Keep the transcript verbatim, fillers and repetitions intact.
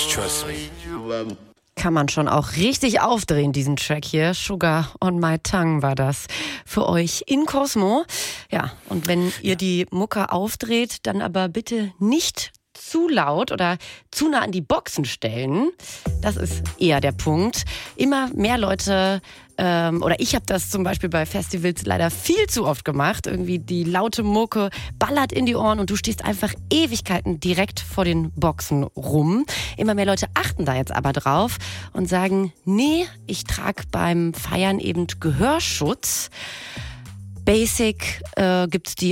Just trust me. Kann man schon auch richtig aufdrehen, diesen Track hier. Sugar on my tongue war das für euch in Cosmo. Ja, und wenn ihr die Mucke aufdreht, dann aber bitte nicht zu laut oder zu nah an die Boxen stellen. Das ist eher der Punkt. Immer mehr Leute, ähm, oder ich habe das zum Beispiel bei Festivals leider viel zu oft gemacht. Irgendwie die laute Mucke ballert in die Ohren und du stehst einfach Ewigkeiten direkt vor den Boxen rum. Immer mehr Leute achten da jetzt aber drauf und sagen, nee, ich trage beim Feiern eben Gehörschutz. Basic äh, gibt's die